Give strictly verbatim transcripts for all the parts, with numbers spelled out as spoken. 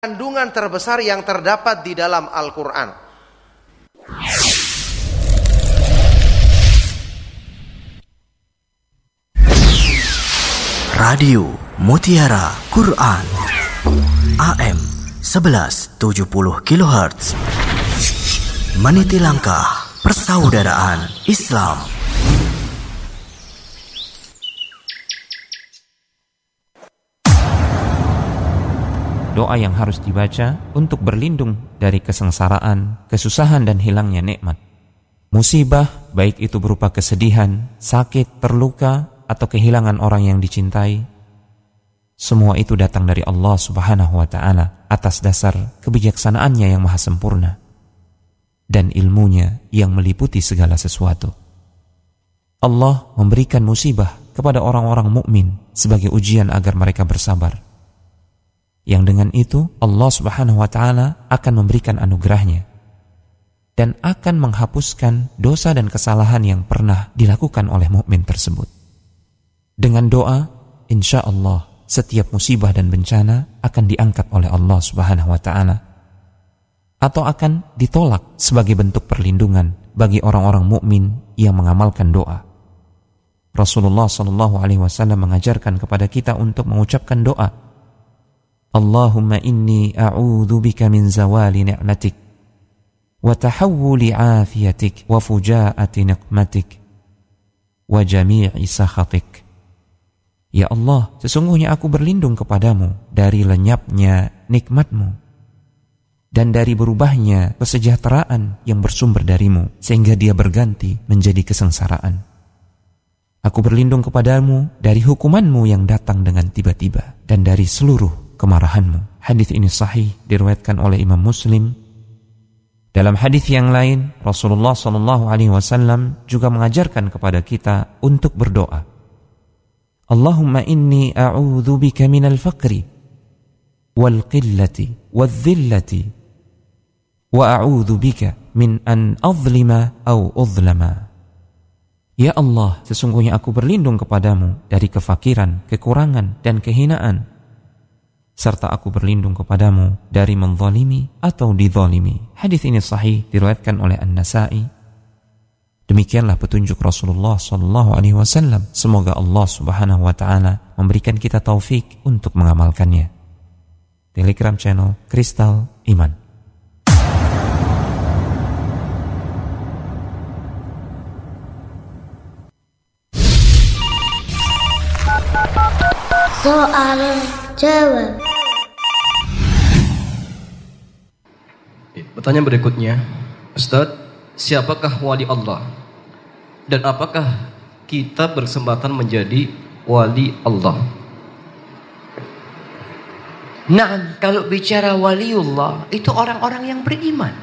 kandungan terbesar yang terdapat di dalam Al-Quran. Radio Mutiara Quran A M sebelas tujuh puluh kilohertz, meniti langkah persaudaraan Islam. Doa yang harus dibaca untuk berlindung dari kesengsaraan, kesusahan dan hilangnya nikmat. Musibah, baik itu berupa kesedihan, sakit, terluka, atau kehilangan orang yang dicintai, semua itu datang dari Allah Subhanahu wa Ta'ala atas dasar kebijaksanaannya yang maha sempurna dan ilmunya yang meliputi segala sesuatu. Allah memberikan musibah kepada orang-orang mukmin sebagai ujian agar mereka bersabar. Yang dengan itu Allah Subhanahu wa Ta'ala akan memberikan anugerahnya dan akan menghapuskan dosa dan kesalahan yang pernah dilakukan oleh mukmin tersebut. Dengan doa, insya Allah setiap musibah dan bencana akan diangkat oleh Allah Subhanahu wa Ta'ala atau akan ditolak sebagai bentuk perlindungan bagi orang-orang mukmin yang mengamalkan doa. Rasulullah sallallahu alaihi wasallam mengajarkan kepada kita untuk mengucapkan doa, Allahumma inni a'udzu bika min zawali ni'matik wa tahawuli afiyatik wa fujaati niqmatik wa jami'i sakhatik. Ya Allah, sesungguhnya aku berlindung kepadamu dari lenyapnya nikmatmu dan dari berubahnya kesejahteraan yang bersumber darimu sehingga dia berganti menjadi kesengsaraan. Aku berlindung kepadamu dari hukumanmu yang datang dengan tiba-tiba dan dari seluruh kemarahanmu. Hadis ini sahih, diriwayatkan oleh Imam Muslim. Dalam hadis yang lain, Rasulullah sallallahu alaihi wasallam juga mengajarkan kepada kita untuk berdoa. Allahumma inni a'udzu bika minal faqri wal qillati wal dhillati wa a'udzu bika min an adhlima aw udhlama. Ya Allah, sesungguhnya aku berlindung kepadamu dari kefakiran, kekurangan dan kehinaan, serta aku berlindung kepadamu dari menzalimi atau dizalimi. Hadis ini sahih, diriwayatkan oleh An-Nasa'i. Demikianlah petunjuk Rasulullah sallallahu alaihi wasallam. Semoga Allah Subhanahu wa Ta'ala memberikan kita taufik untuk mengamalkannya. Telegram channel Kristal Iman. Soal jawab. Pertanyaan berikutnya, Ustadz, siapakah wali Allah? Dan apakah kita berkesempatan menjadi wali Allah? Nah, kalau bicara waliullah, itu orang-orang yang beriman.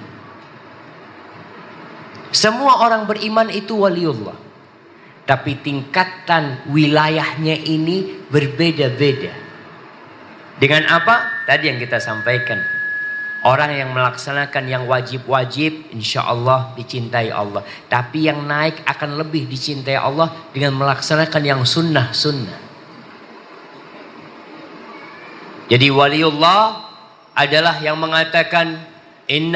Semua orang beriman itu waliullah. Tapi tingkatan wilayahnya ini berbeda-beda. Dengan apa? Tadi yang kita sampaikan. Orang yang melaksanakan yang wajib-wajib, insya Allah dicintai Allah. Tapi yang naik akan lebih dicintai Allah dengan melaksanakan yang sunnah-sunnah. Jadi waliullah adalah yang mengatakan, Inna